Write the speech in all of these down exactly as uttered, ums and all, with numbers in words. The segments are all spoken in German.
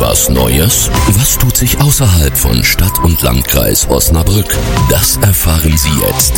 Was Neues? Was tut sich außerhalb von Stadt und Landkreis Osnabrück? Das erfahren Sie jetzt.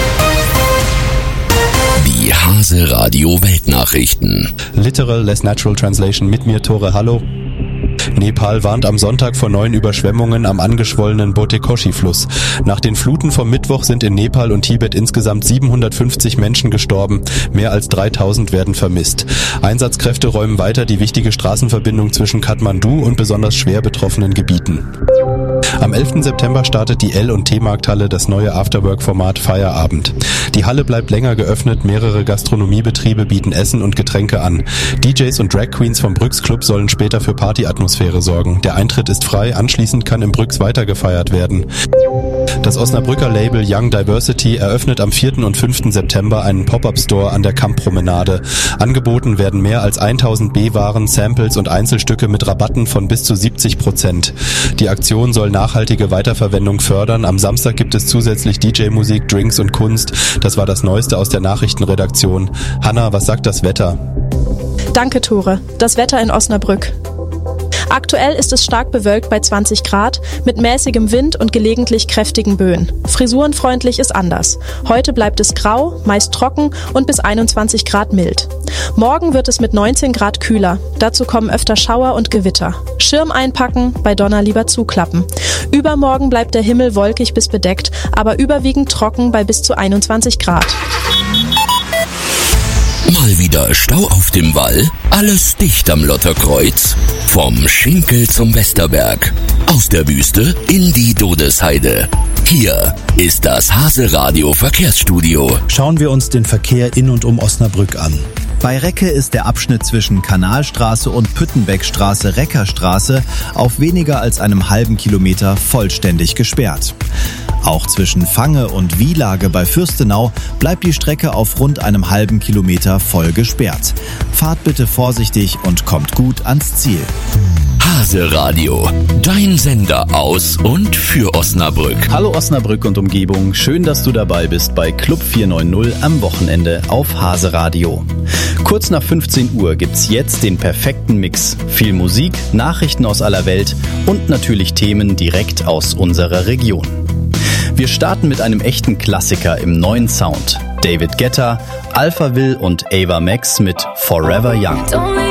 Die Hase Radio Weltnachrichten. Literal less natural translation mit mir, Tore, hallo. Nepal warnt am Sonntag vor neuen Überschwemmungen am angeschwollenen Botekoshi-Fluss. Nach den Fluten vom Mittwoch sind in Nepal und Tibet insgesamt siebenhundertfünfzig Menschen gestorben. Mehr als dreitausend werden vermisst. Einsatzkräfte räumen weiter die wichtige Straßenverbindung zwischen Kathmandu und besonders schwer betroffenen Gebieten. Am elften September startet die L- und T-Markthalle das neue Afterwork-Format Feierabend. Die Halle bleibt länger geöffnet, mehrere Gastronomiebetriebe bieten Essen und Getränke an. D Js und Drag Queens vom Brüx Club sollen später für Partyatmosphäre sorgen. Der Eintritt ist frei, anschließend kann im Brüx weiter gefeiert werden. Das Osnabrücker Label Young Diversity eröffnet am vierten und fünften September einen Pop-Up-Store an der Kamppromenade. Angeboten werden mehr als tausend B-Waren, Samples und Einzelstücke mit Rabatten von bis zu siebzig Prozent. Die Aktion soll nachhaltige Weiterverwendung fördern. Am Samstag gibt es zusätzlich D J-Musik, Drinks und Kunst. Das war das Neueste aus der Nachrichtenredaktion. Hanna, was sagt das Wetter? Danke, Tore. Das Wetter in Osnabrück. Aktuell ist es stark bewölkt bei zwanzig Grad, mit mäßigem Wind und gelegentlich kräftigen Böen. Frisurenfreundlich ist anders. Heute bleibt es grau, meist trocken und bis einundzwanzig Grad mild. Morgen wird es mit neunzehn Grad kühler. Dazu kommen öfter Schauer und Gewitter. Schirm einpacken, bei Donner lieber zuklappen. Übermorgen bleibt der Himmel wolkig bis bedeckt, aber überwiegend trocken bei bis zu einundzwanzig Grad. Mal wieder Stau auf dem Wall? Alles dicht am Lotterkreuz? Vom Schinkel zum Westerberg. Aus der Wüste in die Dodesheide. Hier ist das Hase Radio Verkehrsstudio. Schauen wir uns den Verkehr in und um Osnabrück an. Bei Recke ist der Abschnitt zwischen Kanalstraße und Püttenbeckstraße-Reckerstraße auf weniger als einem halben Kilometer vollständig gesperrt. Auch zwischen Fange und Wielage bei Fürstenau bleibt die Strecke auf rund einem halben Kilometer voll gesperrt. Fahrt bitte vorsichtig und kommt gut ans Ziel. Hase Radio, dein Sender aus und für Osnabrück. Hallo Osnabrück und Umgebung, schön, dass du dabei bist bei Club vier neun null am Wochenende auf Hase Radio. Kurz nach fünfzehn Uhr gibt's jetzt den perfekten Mix. Viel Musik, Nachrichten aus aller Welt und natürlich Themen direkt aus unserer Region. Wir starten mit einem echten Klassiker im neuen Sound. David Guetta, Alphaville und Ava Max mit Forever Young.